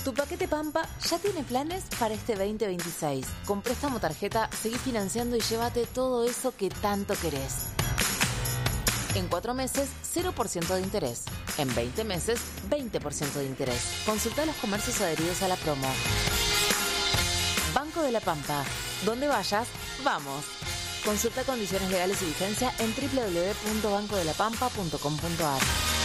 Tu paquete Pampa ya tiene planes para este 2026. Con préstamo tarjeta, seguí financiando y llévate todo eso que tanto querés. En 4 meses, 0% de interés. En 20 meses, 20% de interés. Consulta los comercios adheridos a la promo. Banco de la Pampa. Donde vayas, vamos. Consulta condiciones legales y vigencia en www.bancodelapampa.com.ar.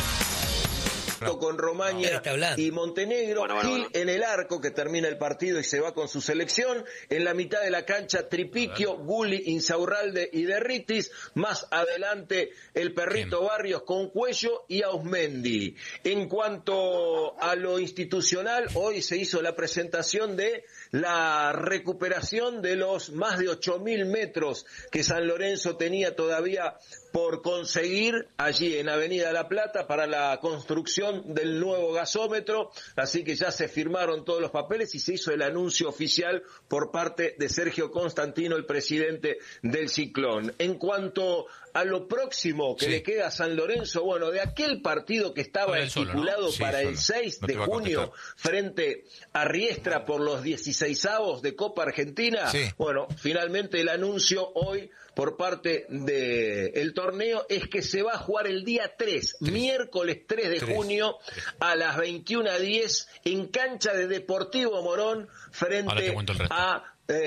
Con Romaña y Montenegro, Gil en el arco, que termina el partido y se va con su selección. En la mitad de la cancha, Tripiquio, Gulli, Insaurralde y Derritis. Más adelante, el Perrito Barrios con Cuello y Ausmendi. En cuanto a lo institucional, hoy se hizo la presentación de la recuperación de los más de 8.000 metros que San Lorenzo tenía todavía por conseguir allí en Avenida La Plata para la construcción del nuevo gasómetro, así que ya se firmaron todos los papeles y se hizo el anuncio oficial por parte de Sergio Constantino, el presidente del Ciclón. En cuanto a lo próximo que le queda a San Lorenzo, bueno, de aquel partido que estaba estipulado para el 6 de junio frente a Riestra por los 16avos de Copa Argentina, bueno, finalmente el anuncio hoy por parte del torneo es que se va a jugar el día 3, miércoles 3 de junio a las 21:10 en cancha de Deportivo Morón frente a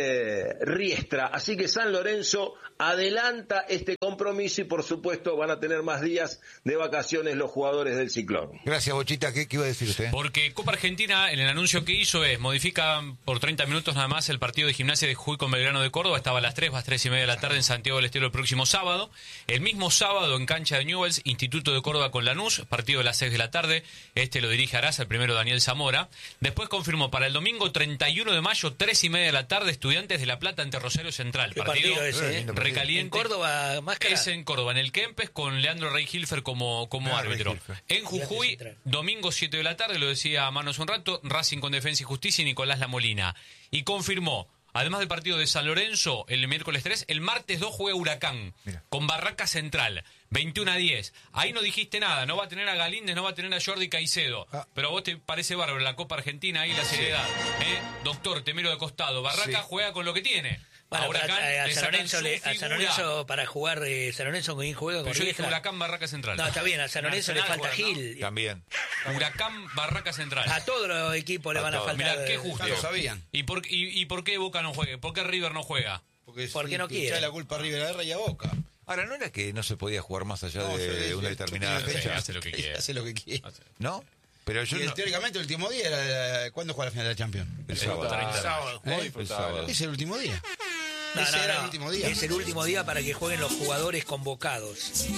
Riestra. Así que San Lorenzo adelanta este compromiso y por supuesto van a tener más días de vacaciones los jugadores del Ciclón. Gracias, Bochita. ¿Qué iba a decir usted? Porque Copa Argentina, en el anuncio que hizo modifica por 30 minutos nada más el partido de Gimnasia de Jujuy con Belgrano de Córdoba. Estaba a las 3, va a 3:30 de la tarde en Santiago del Estero el próximo sábado. El mismo sábado en cancha de Newell's, Instituto de Córdoba con Lanús, partido de las 6 de la tarde. Lo dirige Arasa, el primero Daniel Zamora. Después confirmó para el domingo 31 de mayo, 3:30 de la tarde, Estudiantes de La Plata ante Rosario Central. Partido recaliente. En Córdoba, Máscara. Es en Córdoba, en el Kempes, con Leandro Rey-Hilfer como árbitro. En Jujuy, domingo 7 de la tarde, lo decía Manos un rato, Racing con Defensa y Justicia y Nicolás Lamolina. Y confirmó, además del partido de San Lorenzo, el miércoles 3, el martes 2 juega Huracán, con Barraca Central, 21:10. Ahí no dijiste nada, no va a tener a Galíndez, no va a tener a Jordi Caicedo. Pero a vos te parece bárbaro la Copa Argentina, ahí la seriedad. Doctor, Temero de costado, Barraca juega con lo que tiene. Bueno, a San Lorenzo para jugar San Lorenzo con quién juega con Riestra. Huracán Barraca Central. No, está bien, a San Lorenzo le falta Gil. También. Huracán Barraca Central. A todos los equipos le van a faltar. Mirá, qué justo. Lo sabían. ¿Y por qué Boca no juega? ¿Por qué River no juega? Porque no quiere. Echa la culpa a River Aguirre y a Boca. Ahora, ¿no era que no se podía jugar más allá de una determinada fecha? Hace lo que quiere. Hace lo que quiere. ¿No? Pero yo teóricamente el último día era ¿cuándo juega la final de la Champions? El sábado. Es el último día. Ese era el último día. Es el último día para que jueguen los jugadores convocados.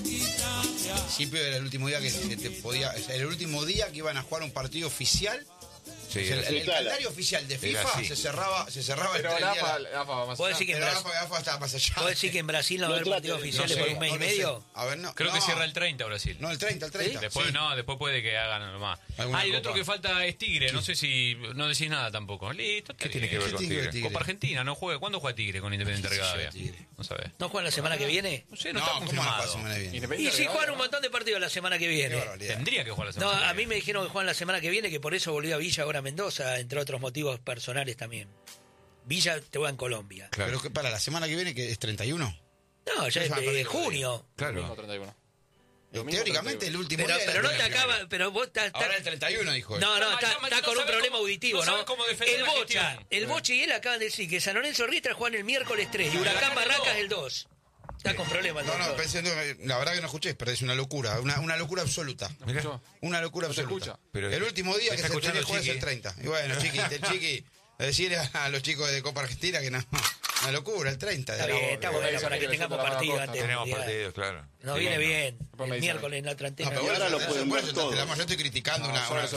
Siempre era el último día que te podía. El último día que iban a jugar un partido oficial. Sí, el calendario oficial de FIFA se cerraba pero el ¿Vos decís que en Brasil estaba más allá? ¿Vos decís que en Brasil no va a haber partidos oficiales por un mes y medio? A ver, no. Creo que cierra el 30 Brasil. No, el 30. Después después puede que hagan nomás. Y el otro que falta es Tigre, no sé si no decís nada tampoco. Listo, ¿qué tiene que ver con Tigre? Copa Argentina, no juega. ¿Cuándo juega Tigre con Independiente Rivadavia? No sabés. ¿No juegan la semana que viene? No sé, no está confirmado. Y sí juegan un montón de partidos la semana que viene. Tendría que jugar la semana que viene. No, a mí me dijeron que juegan la semana que viene, que por eso volvió a Villa ahora a Mendoza, entre otros motivos personales también. Villa te va en Colombia. Claro. Pero que para la semana que viene, que es 31. No, ya es de junio. Claro. 31. Teóricamente el último día. Pero no te acaba. Pero vos ahora el 31 dijo. No, está con un problema auditivo, ¿no? El Bocha y él acaban de decir que San Lorenzo Riestra juegan el miércoles 3 y Huracán Barracas el 2. Está con problemas. No, pensé, la verdad que no escuché, pero es una locura, una locura absoluta. Una locura absoluta. Pero el último día que se tiene que jugar es el 30. Y bueno, Chiqui, decirle a los chicos de Copa Argentina que no. Una locura, el 30. Está bien, está bueno para que tengamos partido antes. Tenemos partidos, claro. Nos viene bien. El miércoles en la otra antena. Ahora lo pueden ver todo. Yo estoy criticando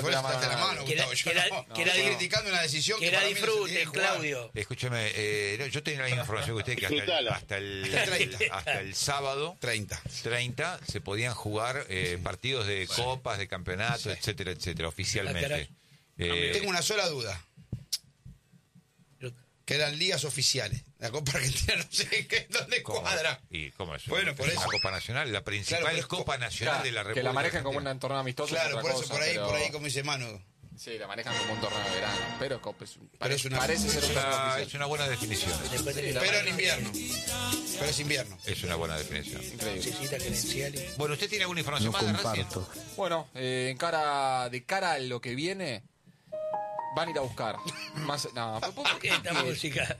criticando una decisión que la disfruten, Claudio. Escúcheme, yo tenía la misma información que usted, que hasta el sábado 30 se podían jugar partidos de copas, de campeonatos, etcétera, oficialmente. Tengo una sola duda. Que eran ligas oficiales. La Copa Argentina no sé dónde cuadra. ¿Y cómo es? Bueno, por eso. La Copa Nacional, la principal Copa Nacional de la República. Que la manejan como un torneo amistoso. Claro, por eso, por ahí como dice Manu. Sí, la manejan como un torneo de verano, pero parece ser es una buena definición. Pero en invierno. Pero es invierno. Es una buena definición. Increíble. Bueno, ¿usted tiene alguna información más de Racing? Bueno, de cara a lo que viene, van a ir a buscar. ¿Por qué esta música?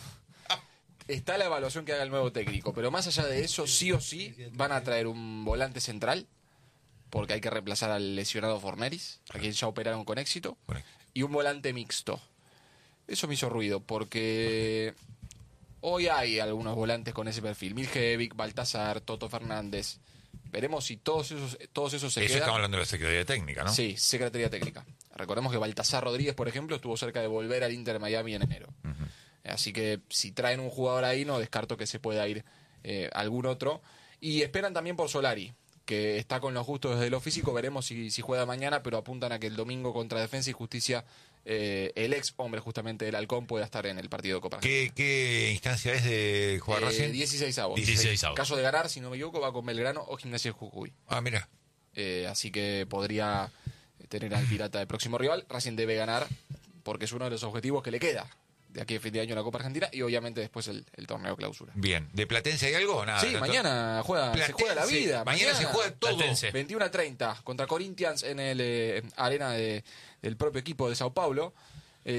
Está la evaluación que haga el nuevo técnico, pero más allá de eso, sí o sí, van a traer un volante central, porque hay que reemplazar al lesionado Forneris, a quien ya operaron con éxito, y un volante mixto. Eso me hizo ruido, porque hoy hay algunos volantes con ese perfil. Miljevic, Baltasar, Toto Fernández. Veremos si todos esos se quedan. Eso estamos hablando de la Secretaría Técnica, ¿no? Sí, Secretaría Técnica. Recordemos que Baltasar Rodríguez, por ejemplo, estuvo cerca de volver al Inter Miami en enero. Así que si traen un jugador ahí, no descarto que se pueda ir algún otro. Y esperan también por Solari, que está con lo justo desde lo físico. Veremos si juega mañana, pero apuntan a que el domingo contra Defensa y Justicia el ex hombre justamente del Halcón pueda estar en el partido de Copa Argentina. ¿Qué instancia es de jugar Racing? 16avos. 16avos. Caso de ganar, si no me equivoco, va con Belgrano o Gimnasia de Jujuy. Mira. Así que podría tener al Pirata de próximo rival. Racing debe ganar porque es uno de los objetivos que le queda de aquí a fin de año en la Copa Argentina y obviamente después el torneo clausura. Bien. ¿De Platense hay algo o nada? Sí, mañana se juega la vida. Mañana se juega todo. 21:30 contra Corinthians en el arena del propio equipo de Sao Paulo. No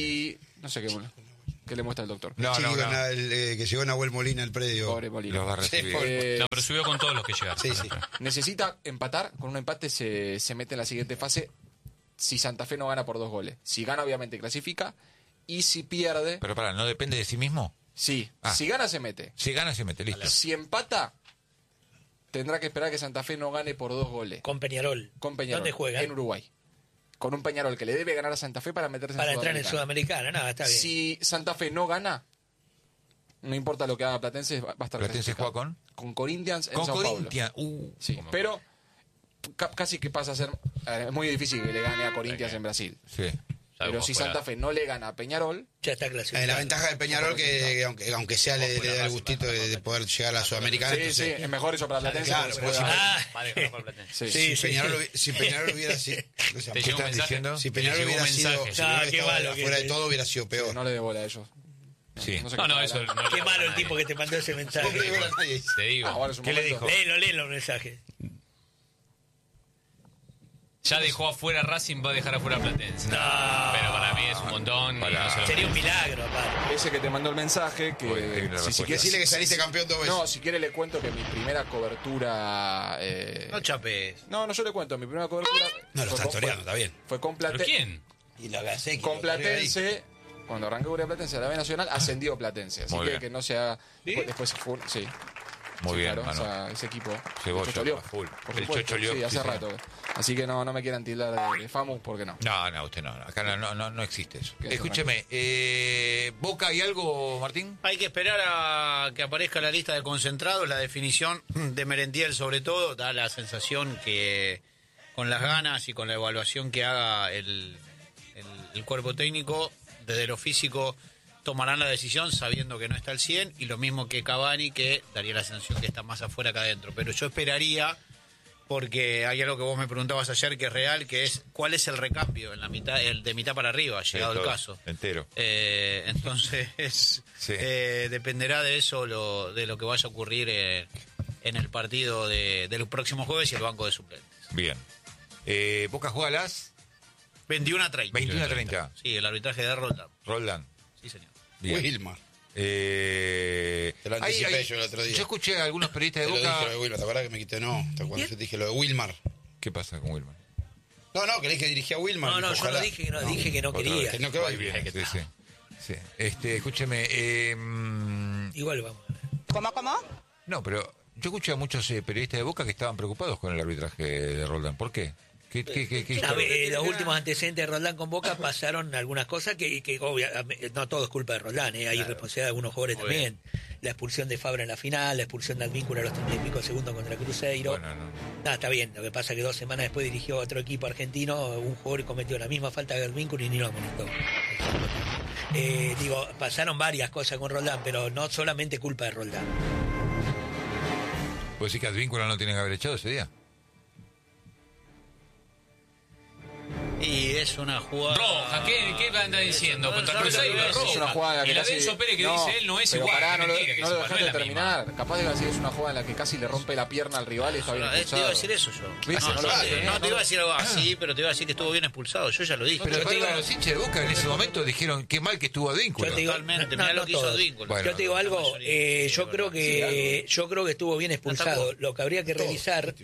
sé qué le muestra el doctor. No. Que llegó Nahuel Molina al predio. Pobre Molina. Los va a recibir. pero subió con todos los que llegaron. Sí. Necesita empatar. Con un empate se mete en la siguiente fase si Santa Fe no gana por 2 goles. Si gana, obviamente clasifica. Y si pierde... Pero ¿no depende de sí mismo? Sí. Si gana, se mete. Si gana, se mete, listo. Si empata, tendrá que esperar que Santa Fe no gane por 2 goles. Con Peñarol. ¿Dónde juega? En Uruguay. Con un Peñarol que le debe ganar a Santa Fe para meterse para entrar en Sudamericana. Nada, está bien. Si Santa Fe no gana, no importa lo que haga Platense, va a estar ¿Platense juega con Corinthians en Sao Paulo. Sí, pero casi que pasa a ser... es muy difícil que le gane a Corinthians en Brasil. Sí. Pero si Santa Fe no le gana a Peñarol, ya está clasificado. La ventaja de Peñarol que aunque sea le da el gustito de poder llegar a la Sudamericana. Sí, es mejor eso para Platense. Claro, si Peñarol hubiera sido... ¿Qué están diciendo? Si Peñarol hubiera sido fuera de todo hubiera sido peor. No le dé bola a ellos. Sí. Eso qué malo el tipo que te mandó ese mensaje. Te digo. ¿Qué le dijo? Léelo el mensaje. Ya dejó afuera Racing, va a dejar afuera Platense. No. Pero para mí es un montón. Sería un milagro, aparte. Ese que te mandó el mensaje, que decirle que saliste campeón 2 veces. No, si quiere le cuento que mi primera cobertura... No chapes. No, yo le cuento, mi primera cobertura... No, lo está toreando, está bien. Fue con Platense. ¿Pero quién? Y la Gasec. Con Platense, cuando arranqué cubrir Platense a la B Nacional, ascendió Platense. Así que no sea... Después fue... Sí. Muy bien, claro, o sea, ese equipo. Cebolla, full. El Chocho Lió. Sí, hace rato. Así que no me quieran tildar de famoso porque no. No, usted no. Acá no existe eso. Escúcheme, ¿Boca hay algo, Martín? Hay que esperar a que aparezca la lista de concentrados, la definición de Merentiel sobre todo. Da la sensación que con las ganas y con la evaluación que haga el cuerpo técnico, desde lo físico tomarán la decisión sabiendo que no está al 100, y lo mismo que Cavani, que daría la sensación que está más afuera que adentro. Pero yo esperaría, porque hay algo que vos me preguntabas ayer que es real, que es cuál es el recambio en la mitad, de mitad para arriba, llegado el caso. Entero. Entonces, dependerá de eso, de lo que vaya a ocurrir en el partido del próximo jueves y el banco de suplentes. Bien. ¿Boca juega a las? 21:30. 21:30. Sí, el arbitraje de Roldán. Sí, señor. Bien. Wilmar. Te lo anticipé yo el otro día. Yo escuché a algunos periodistas de Boca... Dije lo de Wilmar, ¿te acuerdas que me quité? No, cuando yo te dije lo de Wilmar. ¿Qué pasa con Wilmar? No, que le dije que dirigía a Wilmar. No, yo no dije que no quería. Que no quedó bien. Sí. Escúcheme... Igual vamos. ¿Cómo? No, pero yo escuché a muchos periodistas de Boca que estaban preocupados con el arbitraje de Roldán. ¿Por qué? Los últimos antecedentes de Roldán con Boca pasaron algunas cosas que no todo es culpa de Roldán, hay responsabilidad de algunos jugadores también. La expulsión de Fabra en la final, la expulsión de Advíncula a los 30 y pico segundos contra Cruzeiro. Está bien, lo que pasa es que 2 semanas después dirigió a otro equipo argentino, un jugador cometió la misma falta que Advíncula y ni lo amonestó. Pasaron varias cosas con Roldán, pero no solamente culpa de Roldán. ¿Puedes decir que Advíncula no tiene que haber echado ese día? Y es una jugada roja. ¿Qué anda diciendo? Contra Cruzeiro es roja. Es una jugada y la de Enzo Pérez que dice él no es igual. Pará, no lo dejaste terminar. Capaz de decir es una jugada en la que casi le rompe la pierna al rival y está bien expulsado. Te iba a decir eso yo. No te iba a decir algo así, pero te iba a decir que estuvo bien expulsado. Yo ya lo dije. Pero los hinchas de Boca en ese momento dijeron qué mal que estuvo Advíncula. Totalmente. Mirá lo que hizo Advíncula. Yo te digo algo. Yo creo que estuvo bien expulsado. Lo que habría que revisar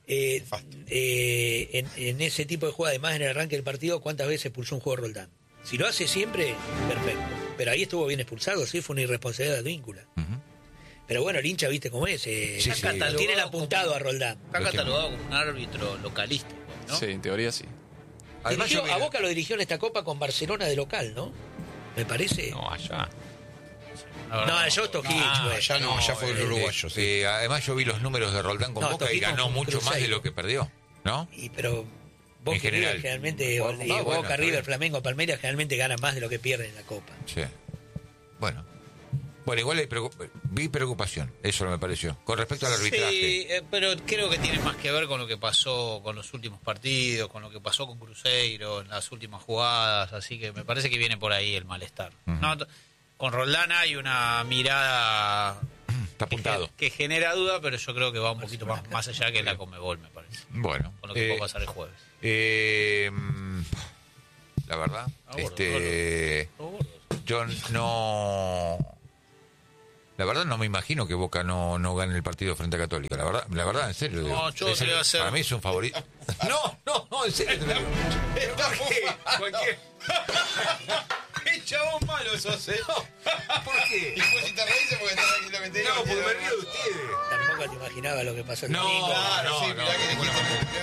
en ese tipo de jugada, además en el arranque del partido, cuántas veces expulsó un jugador Roldán. Si lo hace siempre, perfecto. Pero ahí estuvo bien expulsado, sí, fue una irresponsabilidad de Advíncula. Pero bueno, el hincha, viste cómo es. Tiene el apuntado a Roldán. Está catalogado como un árbitro localista, ¿no? Sí, en teoría sí. A Boca lo dirigió en esta Copa con Barcelona de local, ¿no? Me parece. No, allá. No, yo Stojic, allá no, allá fue el uruguayo. Sí. Además yo vi los números de Roldán con Boca y ganó mucho más de lo que perdió, ¿no? Pero Boca, en general, generalmente, Boca, River, Flamengo, Palmeiras generalmente ganan más de lo que pierden en la Copa. Sí. Bueno, igual vi preocupación, eso me pareció, con respecto al arbitraje. Sí, pero creo que tiene más que ver con lo que pasó con los últimos partidos, con lo que pasó con Cruzeiro en las últimas jugadas, así que me parece que viene por ahí el malestar. No, con Roldán hay una mirada está apuntado que genera duda, pero yo creo que va un poquito más allá que la Conmebol, me parece. Bueno, con lo que puede pasar el jueves. La verdad, yo no. La verdad no me imagino que Boca no gane el partido frente a Católica. La verdad, en serio. No, yo te voy a hacer. Para mí es un favorito. No, en serio. Cualquier. ¡Qué chabón malo sos, ¿Por qué? Y pues si te reíste porque estás aquí lo que te digo. No, porque me río de ustedes. Tampoco te imaginaba lo que pasó el domingo. Claro, sí, mirá que